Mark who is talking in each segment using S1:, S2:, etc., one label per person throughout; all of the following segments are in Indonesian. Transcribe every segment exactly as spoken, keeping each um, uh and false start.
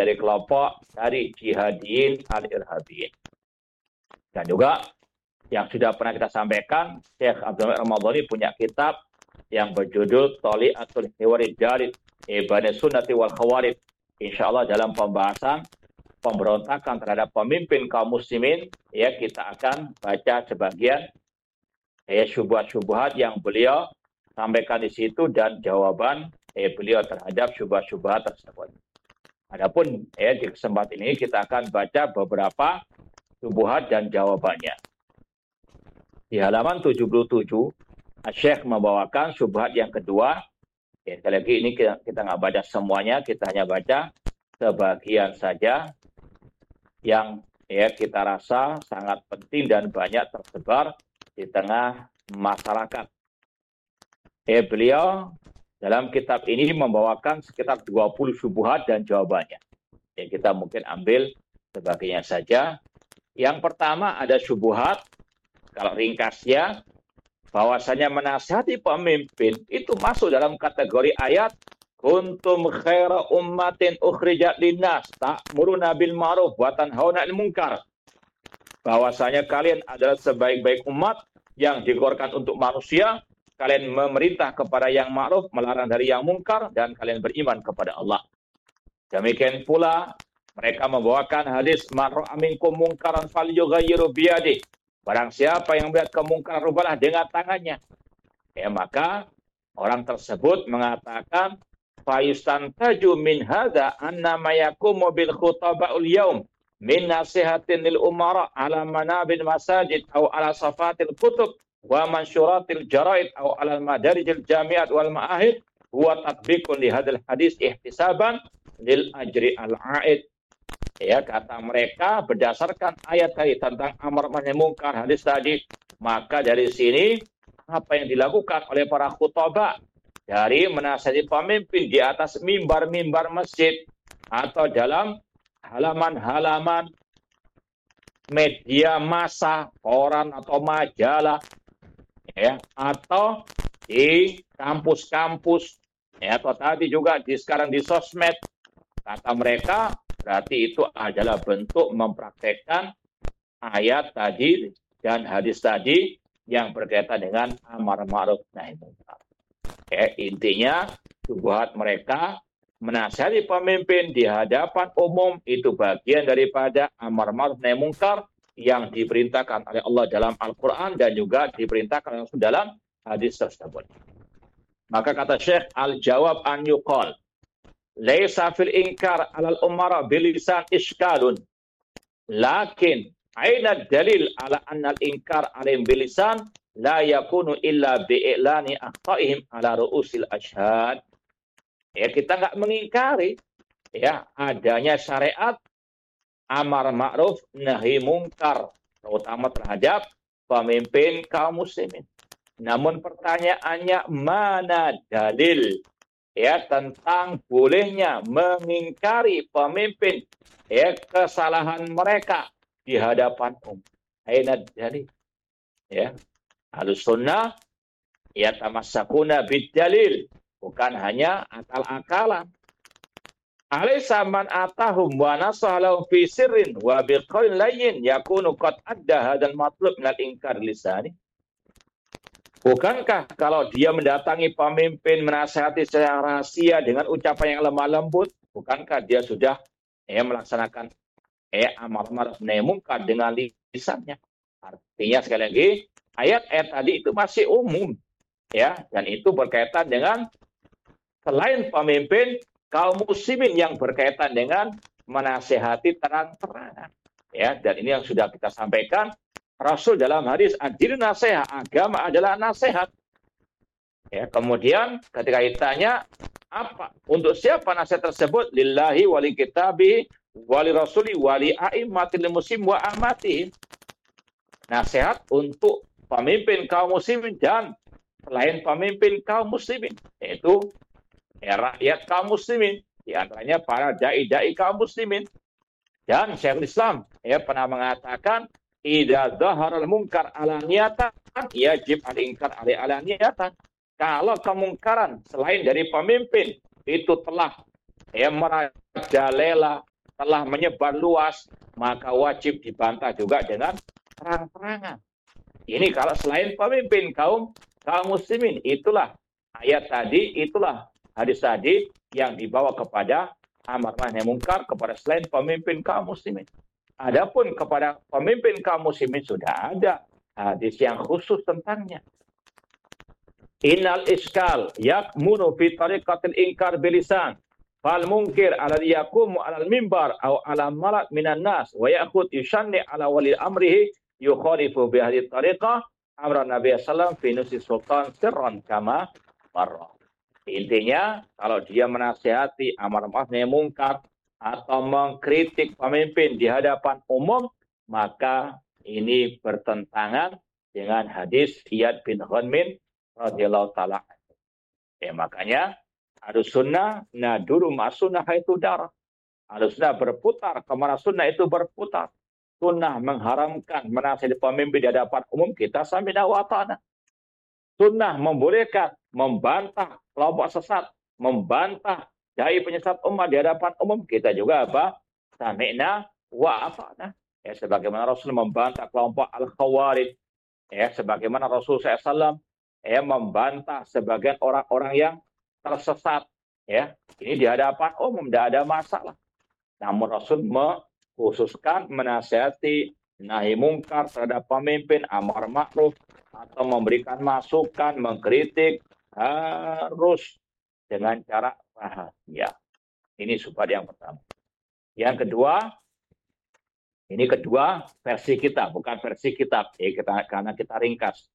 S1: dari kelompok dari jihadiyin al-irhabiyin. Dan juga yang sudah pernah kita sampaikan, Syekh Abdul Malik Ramadhani punya kitab yang berjudul Thali'atul Hiwarid Jalid Ibani Sunnati wal Khawarij. Insya Allah dalam pembahasan pemberontakan terhadap pemimpin kaum muslimin, ya kita akan baca sebagian ya syubhat-syubhat yang beliau sampaikan di situ dan jawaban eh, beliau terhadap syubhat-syubhat tersebut. Adapun ya di kesempatan ini kita akan baca beberapa syubhat dan jawabannya. Di halaman tujuh puluh tujuh, Syekh membawakan syubhat yang kedua. Ya, sekali lagi ini kita, kita nggak baca semuanya, kita hanya baca sebagian saja yang ya kita rasa sangat penting dan banyak tersebar di tengah masyarakat. Ya, beliau dalam kitab ini membawakan sekitar dua puluh syubhat dan jawabannya. Ya, kita mungkin ambil sebagiannya saja. Yang pertama ada syubhat, kalau ringkasnya, bahwasanya menasihati pemimpin itu masuk dalam kategori ayat kuntum khaira ummatin ukhrijat linnas ta'muruna bil ma'ruf wa tanhauna 'anil munkar. Bahwasanya kalian adalah sebaik-baik umat yang dikeluarkan untuk manusia, kalian memerintah kepada yang ma'ruf, melarang dari yang mungkar, dan kalian beriman kepada Allah. Demikian pula mereka membawakan hadis man ra'a minkum munkaran falyughayyiru biyadihi. Barang siapa yang melihat kemungkaran, rubahlah dengan tangannya. Ya, maka orang tersebut mengatakan fayustantaju min hadza anna ma yaqumu bil khutaba'ul yaum min nasihatin lil umara ala manabil masajid aw ala safatil kutub wa mansyuratil jaraid aw ala madarijil jami'at wal ma'ahid huwa tatbiqun li hadzal hadis ihtisaban lil ajri al a'id. Ya, kata mereka berdasarkan ayat tadi tentang amar ma'ruf mungkar hadis tadi, maka dari sini apa yang dilakukan oleh para khutbah dari menasihati pemimpin di atas mimbar-mimbar masjid atau dalam halaman-halaman media massa, koran atau majalah, ya, atau di kampus-kampus, ya, atau tadi juga di sekarang di sosmed, kata mereka berarti itu adalah bentuk mempraktekkan ayat tadi dan hadis tadi yang berkaitan dengan amar ma'ruf nahi munkar. Ya, intinya syubhat mereka menasihati pemimpin di hadapan umum itu bagian daripada amar ma'ruf nahi munkar yang diperintahkan oleh Allah dalam Al-Quran dan juga diperintahkan langsung dalam hadis tersebut. Maka kata Syekh, al-jawab an yuqal laisa fil inkar alal umara bilisan iskalun lakin aina dalil ala anna al inkar alaihim bilisan la yakunu illa bi'lani akhta'ihim ala ru'usil ashhad. Ya, kita nggak mengingkari ya adanya syariat amar ma'ruf nahi munkar terutama terhadap pemimpin kaum muslimin. Namun pertanyaannya mana dalil ya tentang bolehnya mengingkari pemimpin ya kesalahan mereka di hadapan umum. Aina dalil? Ya, Ahlus Sunnah ya tamassakuna bid-dalil, bukan hanya akal-akalan. Alaysa man atahum wa nasalahu fi sirrin wa biqaulin layyin yakunu qad adda hadzal matlub min al-inkar lisani. Bukankah kalau dia mendatangi pemimpin menasihati secara rahasia dengan ucapan yang lemah lembut, bukankah dia sudah ya melaksanakan ya amar ma'ruf nahi munkar dengan lisannya? Artinya sekali lagi ayat-ayat tadi itu masih umum ya, dan itu berkaitan dengan selain pemimpin kaum muslimin yang berkaitan dengan menasihati terang-terangan. Ya, dan ini yang sudah kita sampaikan. Rasul dalam hadis ad-din nasihat, agama adalah nasihat. Ya, kemudian ketika ditanya apa untuk siapa nasihat tersebut? Lillahi wali kitabi wali rasuli wali a'immatil muslim wa amatihim. Nasihat untuk pemimpin kaum muslimin dan selain pemimpin kaum muslimin, yaitu ya, rakyat kaum muslimin, di antaranya para dai-dai kaum muslimin. Dan Syekhul Islam ya pernah mengatakan idza dhaharal munkar ala niyatan yajib al-inkar ala niyatan. Kalau kemungkaran selain dari pemimpin itu telah ya merajalela, telah menyebar luas, maka wajib dibantah juga dengan terang-terangan. Ini kalau selain pemimpin kaum kaum muslimin, itulah ayat tadi, itulah hadis tadi yang dibawa kepada amar ma'ruf nahi munkar kepada selain pemimpin kaum muslimin. Adapun kepada pemimpin kaum muslimin sudah ada hadis yang khusus tentangnya. Innal iskal yakmunu fi tariqatil inkar bilisan fal munkir ala yaqumu ala mimbar aw ala malak minan nas wa ya'khud yushanni ala wali amrihi yukhalifu bi hadhihi tariqah amran Nabi sallallahu alaihi wasallam fi nusi sultan sirran kama marra. Intinya kalau dia menasihati amar ma'ruf nahi munkar atau mengkritik pemimpin di hadapan umum, maka ini bertentangan dengan hadis Iyad bin Ghanmin radhiyallahu taala. Ya, makanya Ahlus Sunnah naduru ma'sunnah itu darah. Ahlus Sunnah berputar kemana sunnah itu berputar. Sunnah mengharamkan menasihati pemimpin di hadapan umum, kita sami'na wa ata'na. Sunnah membolehkan membantah kelompok sesat, membantah dai penyesat umat di hadapan umum, kita juga apa? Sami'na wa ata'na. Ya, sebagaimana Rasul membantah kelompok al-Khawarij, ya, sebagaimana Rasul sallallahu alaihi wasallam ya membantah sebagian orang-orang yang tersesat, ya, ini di hadapan umum tidak ada masalah. Namun Rasul mengkhususkan menasihati nahi mungkar terhadap pemimpin, amar ma'ruf atau memberikan masukan, mengkritik harus dengan cara rahasia. Ini sifat yang pertama. Yang kedua, ini kedua versi kita, bukan versi kitab, ya, kita, karena kita ringkas.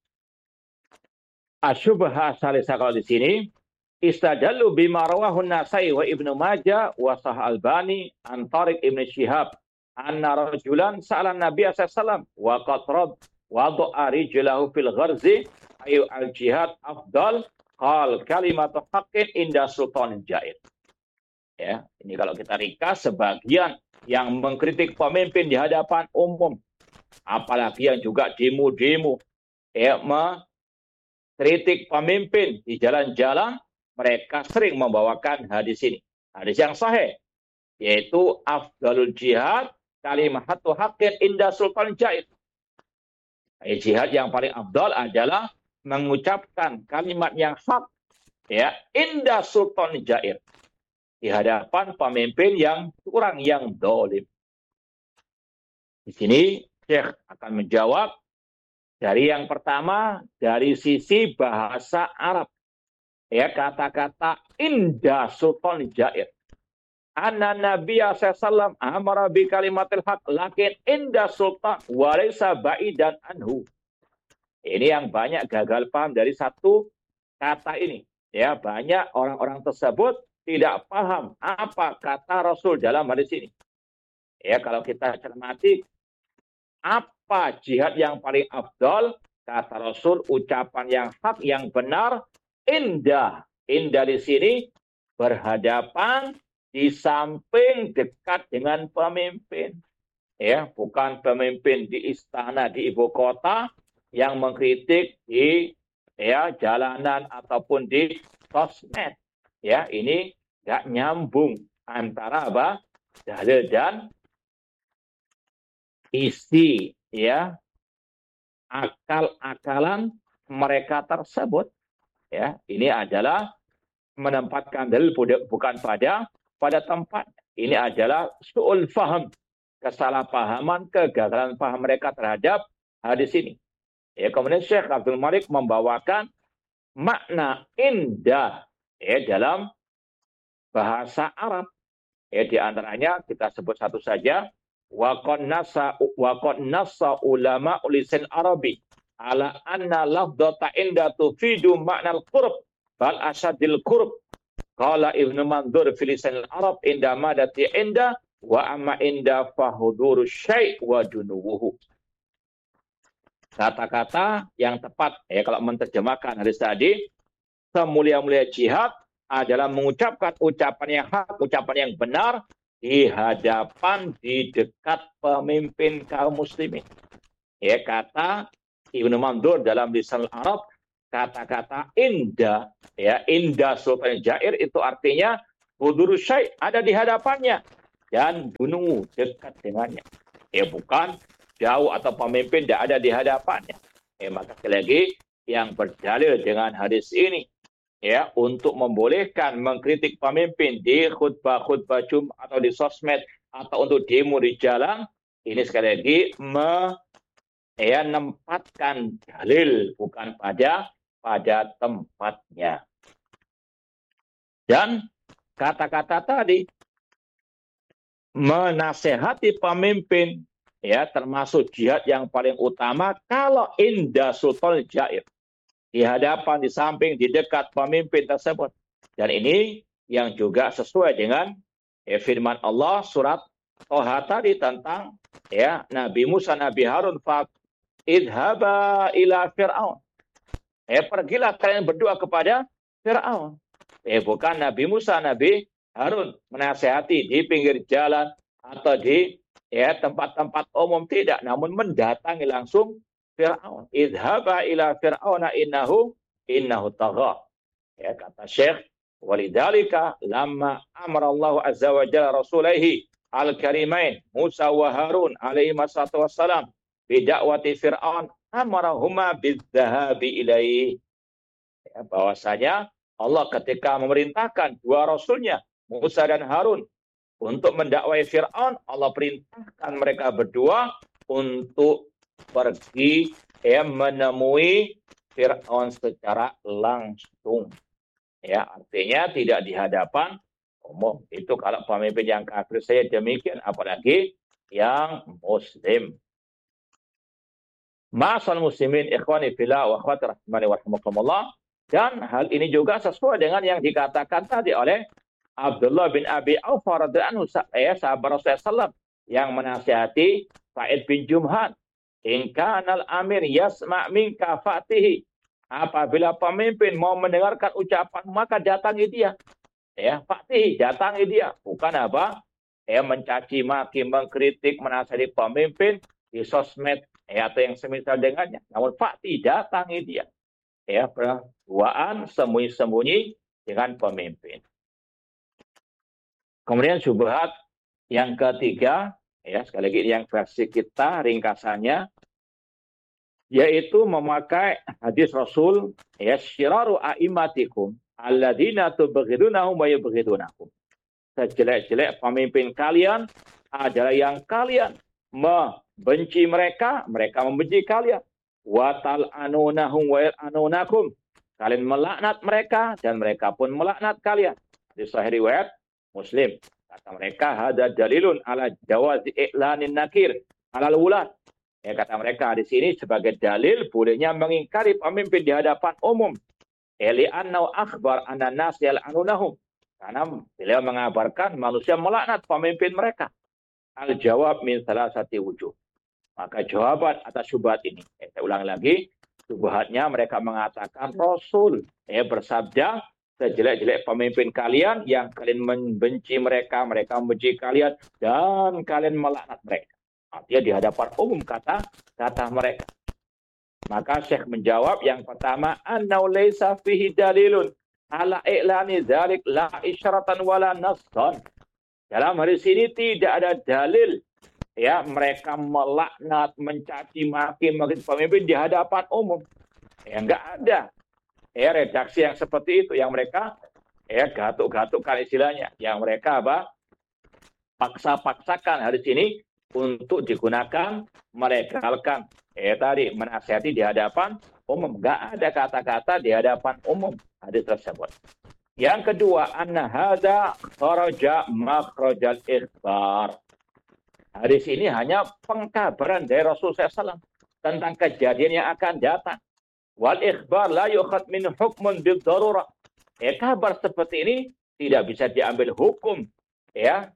S1: Asyubha salisa kalau di sini, istadallu bima rawahu Nasai wa Ibnu Majah wa Sahih Albani an Tariq Ibnu Syihab anna rajulan sa'ala Nabi sallallahu alaihi wasallam wa qatrad wada'a rijlahu fil gharzi ayu al jihad afdal qal kalimatu haqqin inda sultanin jair. Ya, ini kalau kita ringkas sebagian yang mengkritik pemimpin di hadapan umum, apalagi yang juga demo-demo, ya, mengkritik pemimpin di jalan-jalan, mereka sering membawakan hadis ini. Hadis yang sahih, yaitu afdalul jihad kalimatu haqqin inda sultan jair. Jihad yang paling afdal adalah mengucapkan kalimat yang hak, ya, inda sultan jair, di hadapan pemimpin yang kurang, yang dolim. Di sini Syekh akan menjawab dari yang pertama, dari sisi bahasa Arab. Ya, kata-kata inda sultan jair. Anna Nabi sallallahu alaihi wasallam amara bi kalimatil haq lakin inda sultan walaysa ba'idan anhu. Ini yang banyak gagal paham dari satu kata ini. Ya, banyak orang-orang tersebut tidak paham apa kata Rasul dalam hadis ini. Ya, kalau kita cermati apa jihad yang paling afdal, kata Rasul ucapan yang hak, yang benar, indah. Indah di sini berhadapan, di samping, dekat dengan pemimpin. Ya, bukan pemimpin di istana di ibu kota yang mengkritik di, ya, jalanan ataupun di sosmed. Ya, ini nggak nyambung antara apa? Dalil dan isi, ya, akal-akalan mereka tersebut. Ya, ini adalah menempatkan dalil bukan pada pada tempat. Ini adalah su'ul faham, kesalahpahaman, kegagalan paham mereka terhadap hadis ini. Ya, kemudian Syekh Abdul Malik membawakan makna indah, ya, dalam bahasa Arab. Ya, di antaranya kita sebut satu saja, wa qad nasa wa qad nasa ulama lisan Arabi ala anna lafdhata inda tufidu ma'nal qurb bal asadil qurb. Qala Ibnu Mandzur fi lisan al-Arab inda madati inda wa amma inda fahuduru syai' wa junuwuhu. Kata-kata yang tepat, ya, kalau menerjemahkan hadis tadi, semulia-mulia jihad adalah mengucapkan ucapan yang hak, ucapan yang benar di hadapan, di dekat pemimpin kaum muslimin. Ya, kata Ibnu Mandzur dalam lisan al-Arab, kata-kata indah, ya, indah sultan jair itu artinya huduru syai', ada di hadapannya. dan bunuh dekat dengannya. Ya bukan jauh atau pemimpin tidak ada di hadapannya. Ya, maka sekali lagi yang berdalil dengan hadis ini ya untuk membolehkan mengkritik pemimpin di khutbah-khutbah Jumat atau di sosmed atau untuk demo di jalan, ini sekali lagi me, ya, menempatkan dalil bukan pada pada tempatnya. Dan kata-kata tadi menasehati pemimpin ya termasuk jihad yang paling utama kalau inda sultan jair, di hadapan, di samping, di dekat pemimpin tersebut. Dan ini yang juga sesuai dengan ya, firman Allah surat Toha tadi tentang ya Nabi Musa, Nabi Harun, fa idhaba ila fir'aun. Eh pergilah kalian berdua kepada Fir'aun. Eh bukan Nabi Musa, Nabi Harun menasehati di pinggir jalan atau di ya tempat-tempat umum, tidak, namun mendatangi langsung Fir'aun. Idhaba ila fir'auna innahu innahu tagha. Ya kata Syekh, walidzalika lamma amara Allah azza wa jalla rasulaihi al-karimain Musa wa Harun alaihi wassalatu wassalam bi da'wati Fir'aun amarahuma bidzahabi ilaihi. Ya, bahwasanya Allah ketika memerintahkan dua rasulnya Musa dan Harun untuk mendakwai Fir'aun, Allah perintahkan mereka berdua untuk pergi ya, menemui Fir'aun secara langsung. Ya, artinya tidak di hadapan umum. Itu kalau pemimpin yang kafir saya demikian, apalagi yang muslim. Ma'asal muslimin ikhwani fillah wa akhwati rahimani wa rahimakumullah. Dan hal ini juga sesuai dengan yang dikatakan tadi oleh Abdullah bin Abi Aufa radhiyallahu anhu, ya, sahabat Rasulullah sallallahu alaihi wasallam yang menasihati Sa'id bin Jumhan. In kanal amir yasma' minka fatihi. Apabila pemimpin mau mendengarkan ucapan, maka datangi dia. Ya, fatihi, datangi dia. Bukan apa? Ya, mencaci maki, mengkritik, menasihati pemimpin di sosmed ya, atau yang semisal dengannya. Namun fatihi, datangi dia. Ya, berduaan sembunyi-sembunyi dengan pemimpin. Kemudian syubhat yang ketiga, ya sekali lagi yang versi kita ringkasannya, yaitu memakai hadis Rasul, ya syiraru a'immatikum alladzina tubghidunahum wa yubghidunakum. Sejelek-jelek pemimpin kalian adalah yang kalian membenci mereka, mereka membenci kalian. Wa tal'anunahum wa yal'anunakum. Kalian melaknat mereka dan mereka pun melaknat kalian. Di sahih riwayat Muslim. Kata mereka, hada dalilun ala jawazi i'lanin nakir alal wulat. Ya, kata mereka di sini sebagai dalil bolehnya mengingkari pemimpin di hadapan umum. Li'annau akhbar anna nas yal'anunahum. Karena beliau mengabarkan manusia melaknat pemimpin mereka. Al-jawab min salasati wujuh. Maka jawaban atas syubhat ini, ya, saya ulang lagi, syubhatnya mereka mengatakan Rasul ya, bersabda, sejelek-jelek pemimpin kalian yang kalian membenci mereka, mereka membenci kalian, dan kalian melaknat mereka. Artinya di hadapan umum kata kata mereka. Maka Syekh menjawab yang pertama, annau laisa fihi dalilun ala i'lani dzalik la isyaratan wala nassan. Dalam hadis ini tidak ada dalil ya mereka melaknat, mencaci maki pemimpin di hadapan umum. Ya enggak ada. Ya redaksi yang seperti itu yang mereka ya gatuk-gatukkan istilahnya, yang mereka apa? Paksa-paksakan hadis ini untuk digunakan melegalkan ya tadi menasihati di hadapan umum. Enggak ada kata-kata di hadapan umum hadis tersebut. Yang kedua, anna hadza kharaja makhrajal ikhbar. Hadis ini hanya pengkabaran dari Rasulullah shallallahu alaihi wasallam tentang kejadian yang akan datang. Wal ikhbar la yukhad min hukmun bil darurah. Ya, kabar seperti ini tidak bisa diambil hukum ya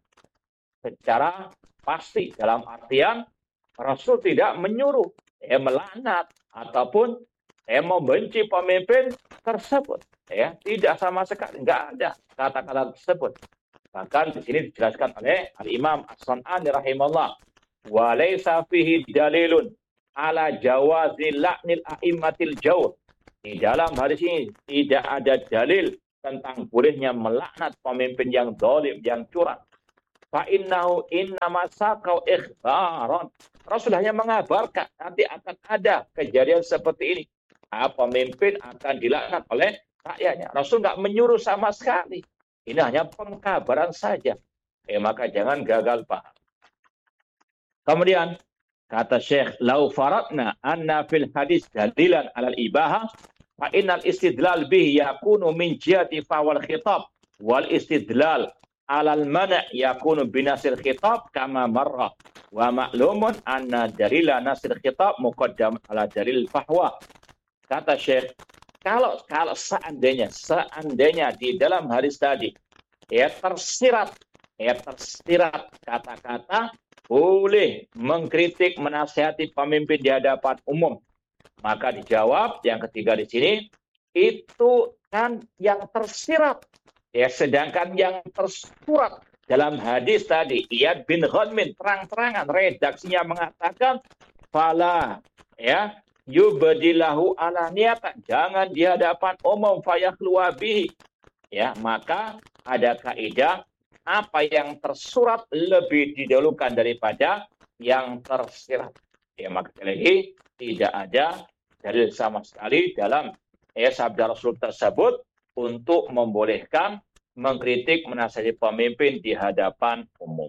S1: secara pasti, dalam artian Rasul tidak menyuruh ya melaknat ataupun ya membenci pemimpin tersebut. Ya, tidak sama sekali, enggak ada kata-kata tersebut. Bahkan di sini dijelaskan oleh Al-Imam As-San'ani rahimahullah, wa laisa fihi dalilun ala jawazi la'nil a'immatil jawr. Di dalam hadis ini tidak ada dalil tentang bolehnya melaknat pemimpin yang zalim, yang curang. fa innahu innama saqau ikhbaron. Rasul hanya mengabarkan nanti akan ada kejadian seperti ini. Nah, pemimpin akan dilaknat oleh rakyatnya. Rasul nggak menyuruh sama sekali. Ini hanya pengkabaran saja. Eh, maka jangan gagal paham. Kemudian kata Syekh, lau faradna anna fil hadis dalilan alal ibaha fa innal istidlal bihi yakunu min jihati fawal khitab wal istidlal alal mana' yakunu binasil khitab kama marra wa ma'lumun anna dalila nasil khitab muqaddam ala dalil fahwa. Kata Syekh, kalau kalau seandainya seandainya di dalam hadis tadi ya tersirat ya tersirat kata-kata boleh mengkritik, menasihati pemimpin di hadapan umum. Maka dijawab yang ketiga di sini, itu kan yang tersirat. Ya, sedangkan yang tersurat dalam hadis tadi, Iyad bin Ghanmin, terang-terangan redaksinya mengatakan, fala, ya, yubadilahu ala niatan. Jangan di hadapan umum, fayakhluwa bihi. Ya, maka ada kaidah, apa yang tersurat lebih didahulukan daripada yang tersirat. Ya, maka lagi tidak ada dalil sama sekali dalam ya, sabda Rasul tersebut untuk membolehkan mengkritik, menasihati pemimpin di hadapan umum.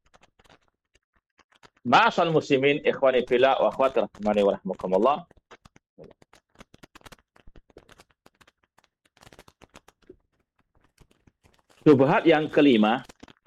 S1: Ma'asal muslimin, ikhwani fillah wa akhwati rahmani wa rahmakumullah. Syubhat yang kelima,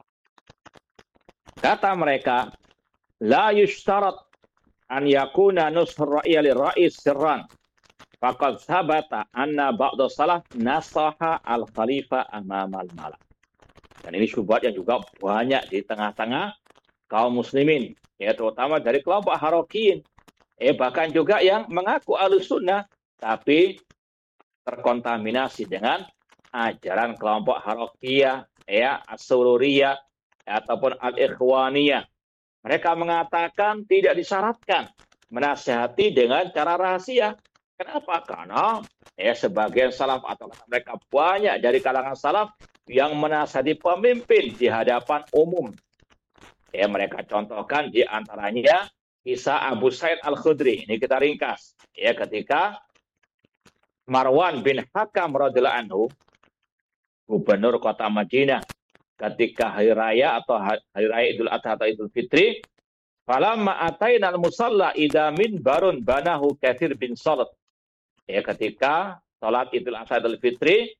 S1: kata mereka, la yushtarat an yakuna nushr ra'ya lirra'is sirran. Faqad sabata anna ba'da salaf nasaha al-khalifah amamal malak. Dan ini syubhat yang juga banyak di tengah-tengah kaum muslimin, ya terutama dari kelompok Harokiyin. Eh bahkan juga yang mengaku Ahlussunnah tapi terkontaminasi dengan ajaran kelompok Harokiyah, ya, As-Sururiyah, ataupun Al-Ikhwaniyah. Mereka mengatakan tidak disyaratkan menasihati dengan cara rahasia. Kenapa? Karena ya, sebagian salaf atau kata mereka banyak dari kalangan salaf yang menasihati pemimpin di hadapan umum. Ya, mereka contohkan di antaranya kisah Abu Sa'id Al-Khudri. Ini kita ringkas. Ya, ketika Marwan bin Hakam radhiyallahu anhu, gubernur kota Madinah, ketika hari raya atau hari raya Idul Adha atau Idul Fitri, falamma ataina al-musalla idza minbarun banahu Katsir bin Salat. Ya, ketika salat Idul Adha Idul Fitri,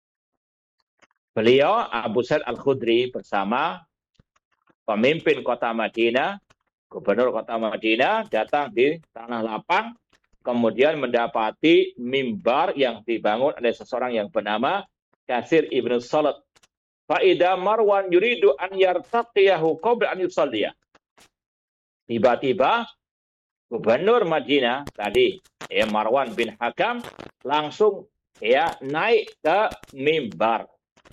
S1: beliau Abu Sa'id Al-Khudri bersama pemimpin kota Madinah, gubernur kota Madinah datang di tanah lapang, kemudian mendapati mimbar yang dibangun oleh seseorang yang bernama Katsir ibn Salat. Fa'idha Marwan yuridu an yartaqiyahu qabla an yusalliya. Tiba-tiba gubernur Madinah tadi, ya, Marwan bin Hakam, langsung ya naik ke mimbar.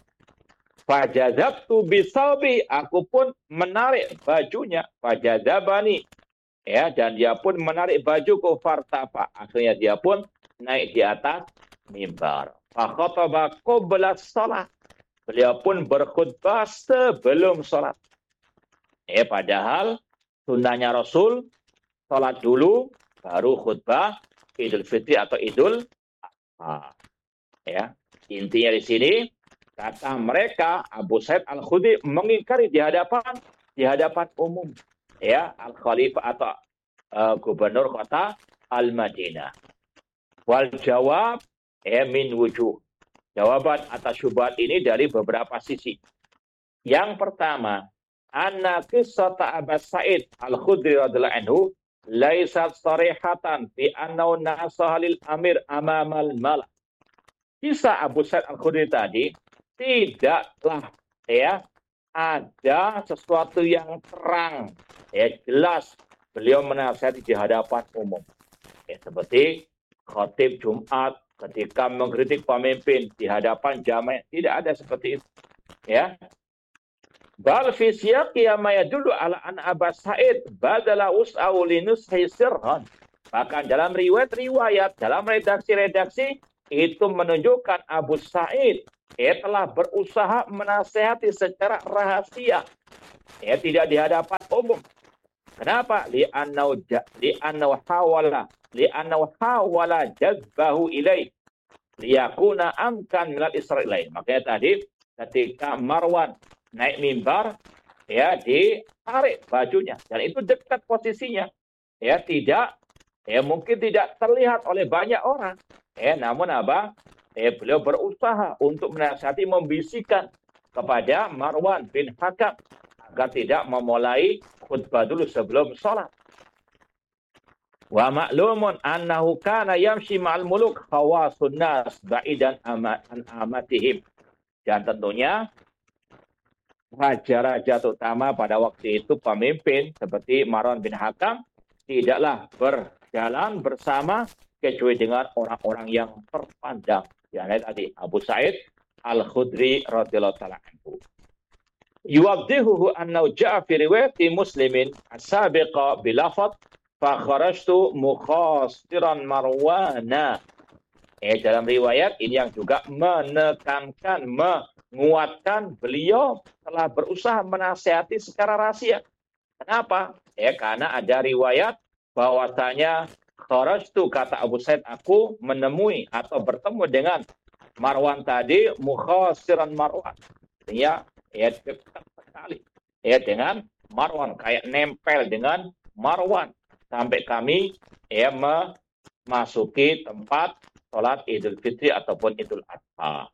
S1: Fajazabtu bisawbi, aku pun menarik bajunya. Fajazabani, ya, dan dia pun menarik bajuku. Fartafa, akhirnya dia pun naik di atas mimbar. Fakhotaba qabla shalah, beliau pun berkhutbah sebelum sholat. Eh, padahal sunnahnya Rasul sholat dulu, baru khutbah Idul Fitri atau Idul Adha. Ya, intinya di sini kata mereka Abu Sa'id Al-Khudri mengingkari di hadapan di hadapan umum, ya, Al-Khalifah atau uh, gubernur kota Al-Madinah. Wal jawab eh min wujuh. Jawaban atas syubhat ini dari beberapa sisi. Yang pertama, anna qissata Abu Sa'id Al-Khudri radhiyallahu anhu laisat sarihatan bi annahu nasaha lil amir amamal malak. Kisah Abu Sa'id Al-Khudri tadi tidaklah ya ada sesuatu yang terang, ya jelas beliau menasihati di hadapan umum. Ya, seperti khatib Jumat ketika mengkritik pemimpin di hadapan jamaah, tidak ada seperti itu, ya. Bal fi siyaqi ma yadullu ala an Abu Sa'id badala us'au linushi sirran. Bahkan dalam riwayat-riwayat, dalam redaksi-redaksi itu menunjukkan Abu Sa'id ya telah berusaha menasehati secara rahasia, ya tidak di hadapan umum. Kenapa? Li'annau li'annau hawala li'annau hawala jazbahu ilaih liyakuna amkan minal isra' ilaih. Makanya tadi ketika Marwan naik mimbar, ya ditarik bajunya dan itu dekat posisinya, ya tidak, ya mungkin tidak terlihat oleh banyak orang, ya namun apa, ya beliau berusaha untuk menasihati, membisikkan kepada Marwan bin Hakam agar tidak memulai khutbah dulu sebelum sholat. Wa ma'lumun annahu kana yamshi ma'al muluk khawasun nas ba'idan an amatihim. Dan tentunya raja-raja terutama pada waktu itu, pemimpin seperti Marwan bin Hakam, tidaklah berjalan bersama kecuali dengan orang-orang yang terpandang. Ya, tadi Abu Sa'id Al-Khudri radhiyallahu ta'ala anhu. Yuwaddihuhu annahu ja'a fi riwayati Muslimin as-sabiqa bilafadz fa kharajtu mukhasiran Marwana. Eh, dalam riwayat ini yang juga menekankan, menguatkan beliau telah berusaha menasihati secara rahasia. Kenapa? Eh, karena ada riwayat bahwasanya kharajtu, kata Abu Sa'id, aku menemui atau bertemu dengan Marwan tadi, mukhasiran Marwan. Ya, ya dekat sekali. Ya dengan Marwan, kayak nempel dengan Marwan sampai kami ya memasuki tempat sholat Idul Fitri ataupun Idul Adha.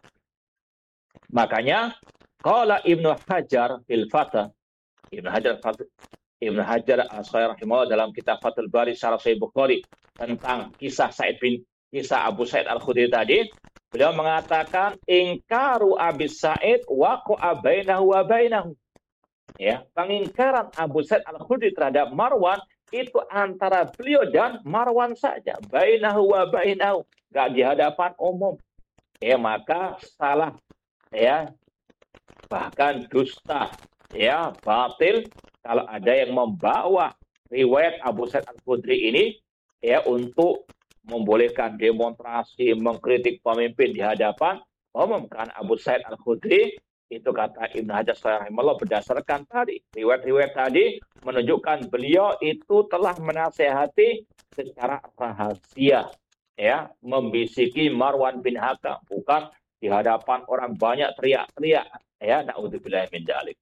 S1: Makanya qala Ibnu Hajar fil Fath, Ibnu Hajar Ibnu Hajar As-Shalih rahimahullah dalam kitab Fathul Bari Syarah Sahih Bukhari tentang kisah Sa'id bin kisah Abu Sa'id Al-Khudri tadi, beliau mengatakan ingkaru Abi Sa'id waqa'a bainahu wa bainahu. Ya, pengingkaran Abu Sa'id Al-Khudri terhadap Marwan itu antara beliau dan Marwan saja, bainahu wa bainahu, enggak di hadapan umum. Ya, maka salah, ya, bahkan dusta, ya, batil kalau ada yang membawa riwayat Abu Sa'id Al-Khudri ini ya untuk membolehkan demonstrasi, mengkritik pemimpin di hadapan umum. Karena Abu Sa'id Al-Khudri itu, kata Ibnu Hajar rahimahullah, berdasarkan tadi riwayat-riwayat tadi menunjukkan beliau itu telah menasehati secara rahasia, ya, membisiki Marwan bin Hakam, bukan di hadapan orang banyak teriak-teriak, ya, naudzubillah min dzalik.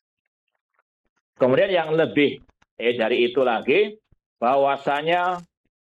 S1: Kemudian yang lebih eh, dari itu lagi, bahwasanya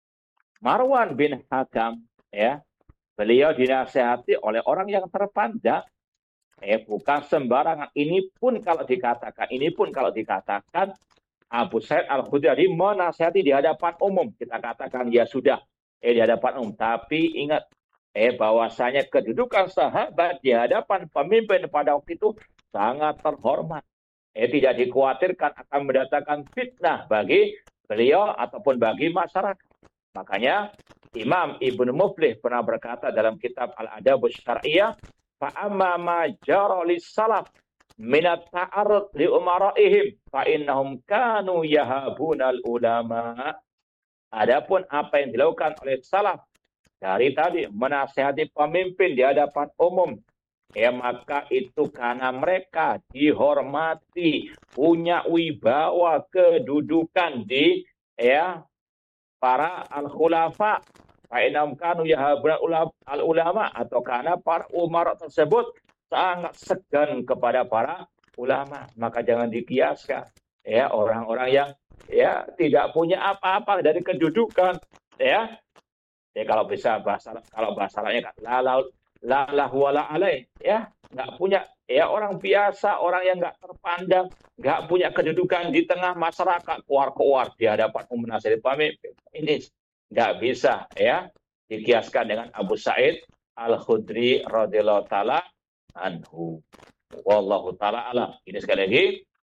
S1: Marwan bin Hakam, ya, beliau dinasehati oleh orang yang terpandang, eh bukan sembarangan. Ini pun kalau dikatakan, ini pun kalau dikatakan Abu Sa'id Al-Khudri menasehati di hadapan umum, kita katakan ya sudah, eh di hadapan umum. Tapi ingat, eh bahwasanya kedudukan sahabat di hadapan pemimpin pada waktu itu sangat terhormat. Eh tidak dikhawatirkan akan mendatangkan fitnah bagi beliau ataupun bagi masyarakat. Makanya Imam Ibnu Muflih pernah berkata dalam kitab Al-Adab Syar'iyyah, fa'amma ma jara lis-salaf min at-ta'arrud li umara'ihim fa innahum kanu yahabunal ulama. Adapun apa yang dilakukan oleh salaf dari tadi menasihati pemimpin di hadapan umum, ya maka itu karena mereka dihormati, punya wibawa kedudukan di ya para al-khulafa, fa'inam kanu yahabuna al-ulama, atau karena para umar tersebut sangat segan kepada para ulama. Maka jangan dikiaskan, ya, orang-orang yang ya tidak punya apa-apa dari kedudukan, ya. Ya kalau bisa bahasa, kalau bahasanya kan la la wala alai, ya, nggak punya, ya, orang biasa, orang yang nggak terpandang, nggak punya kedudukan di tengah masyarakat, keluar-keluar di hadapan umum nasihati pemimpin. Ini nggak bisa, ya, dikiaskan dengan Abu Sa'id Al-Khudri radhiyallahu taala anhu. Wallahu taala alam. Ini sekali lagi,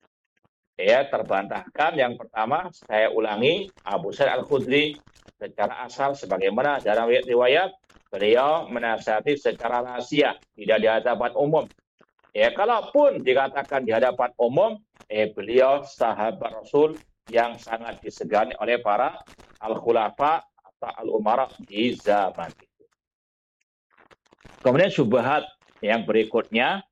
S1: ya, terbantahkan. Yang pertama, saya ulangi, Abu Sa'id Al-Khudri secara asal sebagaimana dalam riwayat beliau menasihati secara rahasia, tidak di hadapan umum. Ya, kalaupun dikatakan di hadapan umum, eh beliau sahabat Rasul yang sangat disegani oleh para al-khulafa atau al-umara di zaman itu. Kemudian syubhat Yang berikutnya,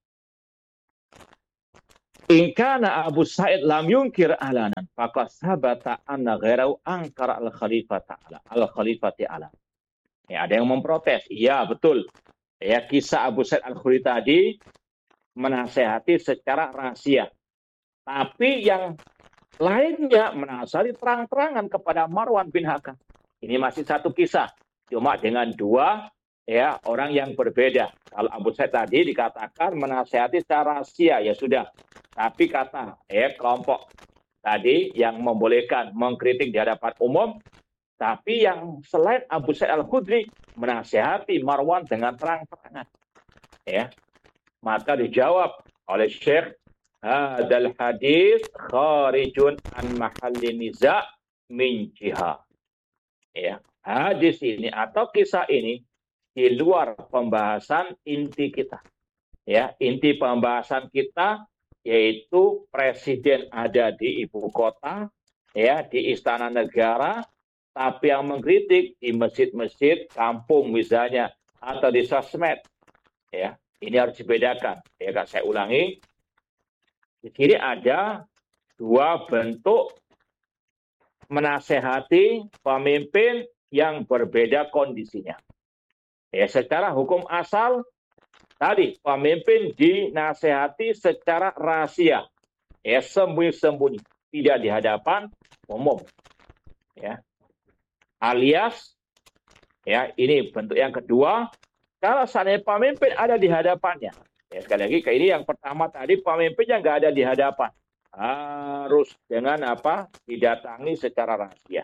S1: in kana Abu Sa'id lam yunkir alanan faqad sabata anna ghairahu ankara al-khalifah ta'ala al-khalifati ala. Ya, ada yang memprotes. Iya, betul. Ya, kisah Abu Sa'id Al-Khudri tadi menasehati secara rahasia. Tapi yang lainnya menasihati terang-terangan kepada Marwan bin Hakam. Ini masih satu kisah, cuma dengan dua ya orang yang berbeda. Kalau Abu Sa'id tadi dikatakan menasihati secara rahasia, ya sudah. Tapi kata ya kelompok tadi yang membolehkan mengkritik di hadapan umum, tapi yang selain Abu Sa'id Al-Khudri menasihati Marwan dengan terang-terangan. Ya, maka dijawab oleh Syekh, hadal hadis kharijun an mahalli niza' min jihah. Ya, hadis ini atau kisah ini di luar pembahasan inti kita. Ya, inti pembahasan kita yaitu presiden ada di ibu kota, ya, di istana negara, tapi yang mengkritik di masjid-masjid kampung misalnya atau di sosmed. Ya, ini harus dibedakan. Ya, kan saya ulangi. Di sini ada dua bentuk menasehati pemimpin yang berbeda kondisinya. Ya, secara hukum asal tadi pemimpin dinasehati secara rahasia, ya sembunyi-sembunyi, tidak di hadapan umum. Ya, alias, ya ini bentuk yang kedua. Kalau seandainya pemimpin ada di hadapannya, ya sekali lagi kayak ini yang pertama tadi pemimpinnya nggak ada di hadapan. Harus dengan apa? Didatangi secara rahasia.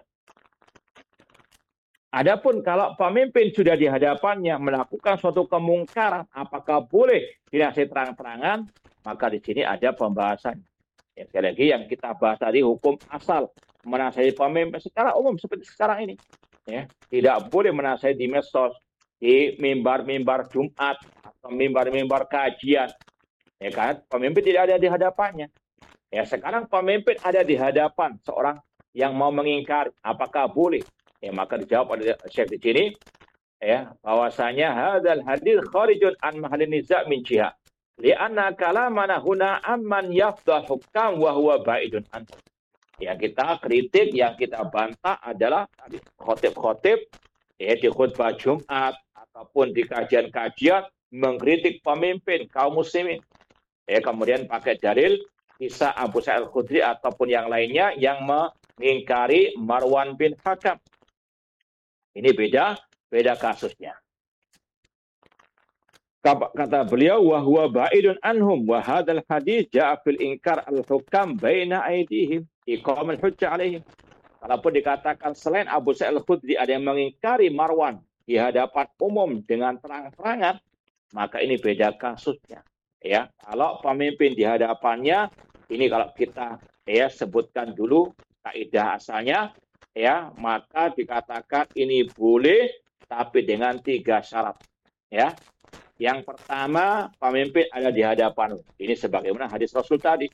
S1: Adapun kalau pemimpin sudah di hadapannya melakukan suatu kemungkaran, apakah boleh dinasihati terang-terangan? Maka di sini ada pembahasan. Ya, sekali lagi yang kita bahas tadi hukum asal menasihati pemimpin secara umum seperti sekarang ini. Ya, tidak boleh menasihati di medsos, di mimbar-mimbar Jumat atau mimbar-mimbar kajian. Ya kan? Pemimpin tidak ada di hadapannya. Ya, sekarang pemimpin ada di hadapan seorang yang mau mengingkari, apakah boleh? Ya, maka dijawab oleh Syekh di sini, ya, bahwasanya hadzal hadis kharijun an mahallin niza' min jihah. Li'anna kalamana huna amman yafdhal hukam wa huwa ba'idun an. Ya, kita kritik, yang kita bantah adalah khotib-khotib ya di khutbah Jumat ataupun di kajian-kajian mengkritik pemimpin kaum muslimin. Ya, kemudian pakai dalil kisah Abu Sa'id Al-Khudri ataupun yang lainnya yang mengingkari Marwan bin Hakam. Ini beda, beda kasusnya. Kata beliau, wa huwa ba'idun anhum wa hadzal hadis ja'a fil inkar al-hukam baina aydihim iqamul hujjah alaihim. Kalaupun dikatakan selain Abu Sa'id Al-Khudri ada yang mengingkari Marwan di hadapan umum dengan terang-terangan, maka ini beda kasusnya. Ya, kalau pemimpin di hadapannya, ini kalau kita ya sebutkan dulu kaidah asalnya, ya maka dikatakan ini boleh, tapi dengan tiga syarat. Ya, yang pertama pemimpin ada di hadapan. Ini sebagaimana hadis Rasul tadi.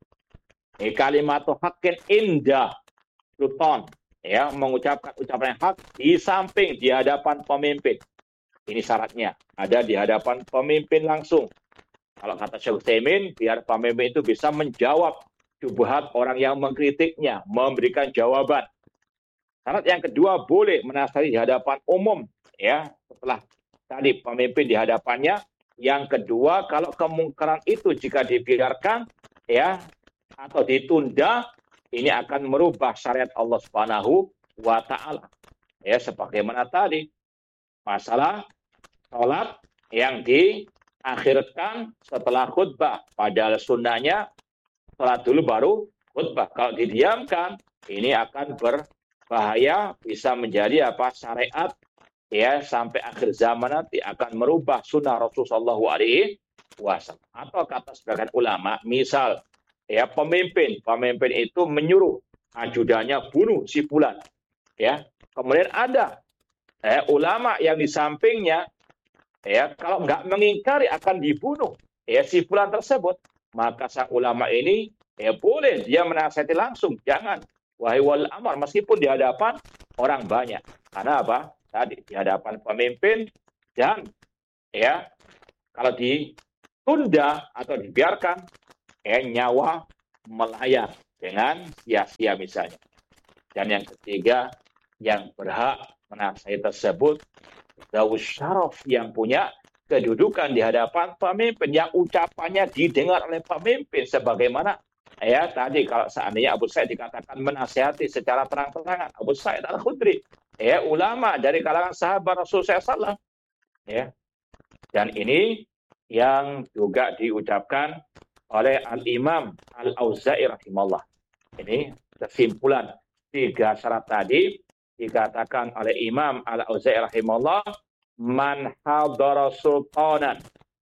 S1: Ini kalimatu haqqin indah sultan, ya mengucapkan ucapan yang hak di samping di hadapan pemimpin. Ini syaratnya ada di hadapan pemimpin langsung. Kalau kata Syekh Utsaimin, biar pemimpin itu bisa menjawab syubhat orang yang mengkritiknya, memberikan jawaban. Syarat yang kedua boleh menasihati di hadapan umum, ya setelah tadi pemimpin di hadapannya. Yang kedua, kalau kemungkaran itu jika dibiarkan, ya atau ditunda, ini akan merubah syariat Allah Subhanahu wa taala. Ya, sebagaimana tadi masalah salat yang diakhirkan setelah khutbah, padahal sunnahnya salat dulu baru khutbah. Kalau didiamkan, ini akan berbahaya, bisa menjadi apa? Syariat ya sampai akhir zaman nanti akan merubah sunnah Rasulullah shallallahu alaihi wasallam. Atau kata sebagian ulama, misal ya pemimpin pemimpin itu menyuruh ajudannya bunuh si fulan, ya kemudian ada eh, ulama yang di sampingnya ya kalau nggak mengingkari akan dibunuh ya si fulan tersebut, maka sang ulama ini ya boleh dia menasihati langsung, jangan wahai wal amar meskipun di hadapan orang banyak. Karena apa? Tadi di hadapan pemimpin dan ya Kalau ditunda atau dibiarkan, eh, nyawa melayang dengan sia-sia misalnya. Dan yang ketiga, yang berhak menasihati tersebut, zawus syaraf, yang punya kedudukan di hadapan pemimpin, yang ucapannya didengar oleh pemimpin, sebagaimana ya tadi kalau seandainya Abu Sa'id dikatakan menasihati secara terang-terangan, Abu Sa'id Al-Khudri, ya ulama dari kalangan sahabat Rasulullah shallallahu alaihi wasallam, ya. Dan ini yang juga diucapkan oleh Al-Imam Al-Auza'i rahimahullah. Ini kesimpulan tiga syarat tadi dikatakan oleh Imam Al-Auza'i rahimahullah, man hadara sultanan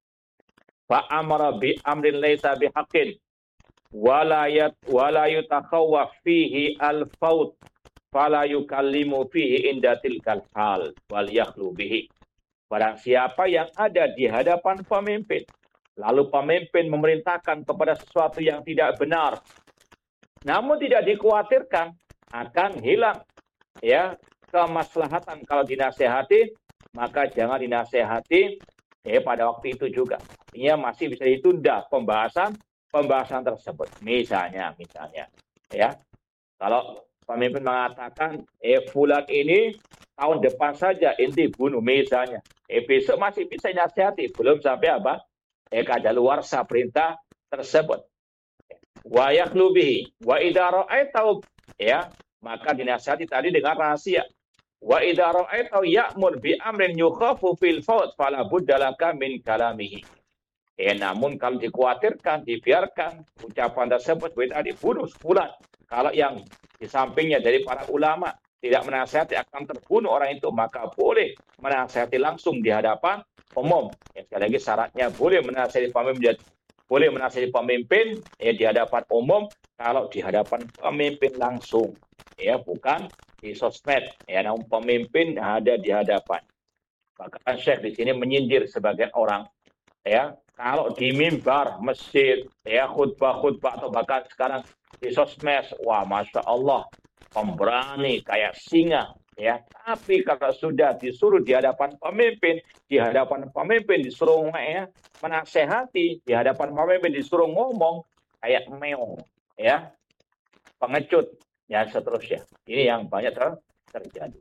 S1: fa amara bi amrin laysa bihaqqin wala yat wala yutakhawwaf fihi al-faut fala yukallimu fihi inda tilkal hal wal yakhlu bihi. Barang siapa yang ada di hadapan pemimpin, lalu pemimpin memerintahkan kepada sesuatu yang tidak benar, namun tidak dikhawatirkan akan hilang ya kemaslahatan kalau dinasehati, maka jangan dinasehati eh pada waktu itu juga. Artinya masih bisa ditunda pembahasan pembahasan tersebut. Misalnya, misalnya ya, kalau pemimpin mengatakan eh fulan ini tahun depan saja inti bunuh misalnya, eh besok masih bisa dinasehati, belum sampai apa? Eh kadaluarsa perintah tersebut. Wa yakhlu bihi wa idza ra'aitahu, ya, maka dinasihati tadi dengan rahasia. Wa idza ra'aitahu ya'mur bi amrin yukhafu fil faut fala budda laka min kalamihi. Eh namun kalau dikhawatirkan, dibiarkan ucapan tersebut beda dibunuh sebulan. Kalau yang di sampingnya dari para ulama tidak menasihati akan terbunuh orang itu, maka boleh menasihati langsung di hadapan umum. Ya, sekali lagi syaratnya boleh menasihati pemimpin, boleh menasihati pemimpin ya di hadapan umum, kalau di hadapan pemimpin langsung, ya bukan di sosmed, ya namun pemimpin ada di hadapan. Bahkan Syekh di sini menyindir sebagian orang, ya kalau di mimbar masjid, ya khutbah-khutbah atau bahkan sekarang di sosmed, wah masya Allah, pemberani kayak singa, ya. Tapi kalau sudah disuruh di hadapan pemimpin, di hadapan pemimpin disuruh ya, menasehati, di hadapan pemimpin disuruh ngomong kayak meong, ya, pengecut, dan seterusnya. Ini yang banyak ter terjadi.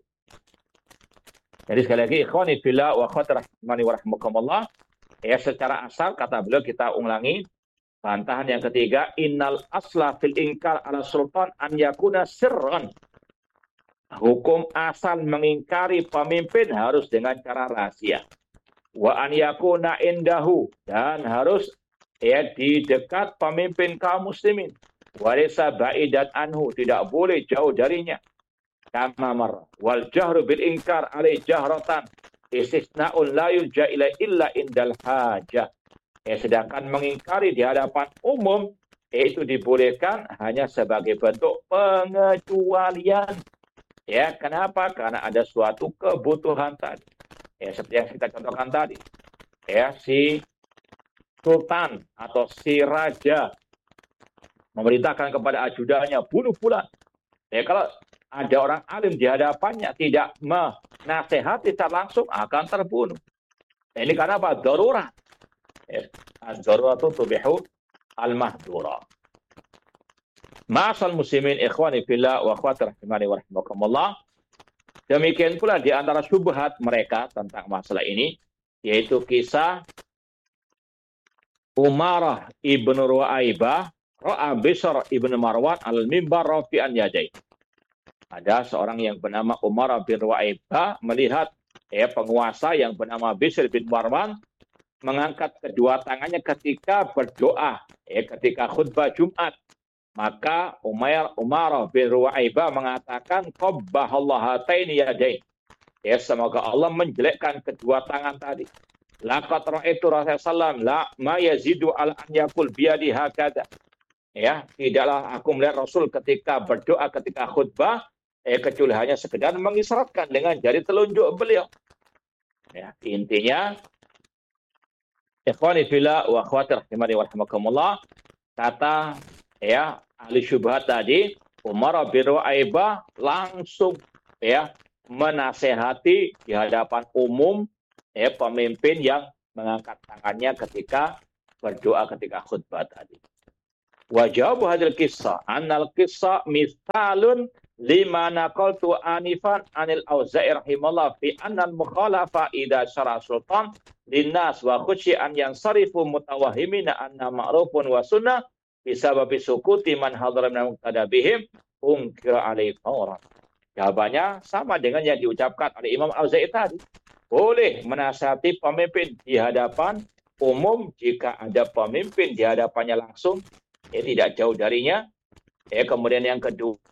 S1: Jadi sekali lagi, ikhwani fillah wa akhwati rahimani wa rahmakumullah, ya secara asal kata beliau kita ulangi. Bantahan yang ketiga, innal asla fil ingkar ala sultan an yakuna sirran. Hukum asal mengingkari pemimpin harus dengan cara rahasia. Wa an yakuna indahu, dan harus ya di dekat pemimpin kaum muslimin. Wa laysa ba'idan anhu, tidak boleh jauh darinya. Kama mar wal jahru bil ingkar alai jahratan istisna'un la yulja ila illa indal hajah. Ya, sedangkan mengingkari di hadapan umum itu dibolehkan hanya sebagai bentuk pengecualian. Ya, kenapa? Karena ada suatu kebutuhan tadi. Ya, seperti yang kita contohkan tadi. Ya, si sultan atau si raja memerintahkan kepada ajudannya bunuh fulan. Ya, kalau ada orang alim di hadapannya tidak menasehati secara langsung, akan terbunuh. Nah, ini karena apa? Darurat. Az-zaruratu tubihu al-mahdura. Ma'asal muslimin ikhwani fillah wa akhwati rahimani wa rahimakumullah. Demikian pula di antara syubhat mereka tentang masalah ini, yaitu kisah Umarah ibn Ru'aibah ra'a Bishr ibn Marwan al-mimbar rafi'an yadai. Ada seorang yang bernama Umarah bin Ru'aibah melihat ya penguasa yang bernama Bishr bin Marwan mengangkat kedua tangannya ketika berdoa, ya, ketika khutbah Jumat. Maka Umair Umar bin Ru'aibah mengatakan, qabbahallahu hataini yadain. Ya, semoga Allah menjelekkan kedua tangan tadi. Laqad ra'aitu Rasulullah sallallahu alaihi wasallam la ma yazidu ala an yaqul biyadi hakada. Ya, tidaklah aku melihat Rasul ketika berdoa ketika khutbah, eh kecuali hanya sekedar mengisyaratkan dengan jari telunjuk beliau. Ya, intinya ikhwani fillah wa akhwati rahimani wa rahmakumullah, kata ya ahli syubhat tadi, Umar bin Ru'aibah langsung ya menasehati di hadapan umum ya pemimpin yang mengangkat tangannya ketika berdoa ketika khutbah tadi. Wa jawabu hadil kisah annal kisah mithalun lima naqaltu anifan anil Auza'i rahimallah fi annal mukhalafa idza syara sultan linnas wa khushi an yansarifu mutawahhimina anna ma'rufun wa sunnah bisababi sukuti man hadara min muqtada bihim unkira alaihi fawran. Jawabannya sama dengan yang diucapkan oleh Imam Auza'i tadi. Boleh menasihati pemimpin di hadapan umum jika ada pemimpin di hadapannya langsung, ya tidak jauh darinya. Ya, kemudian yang kedua,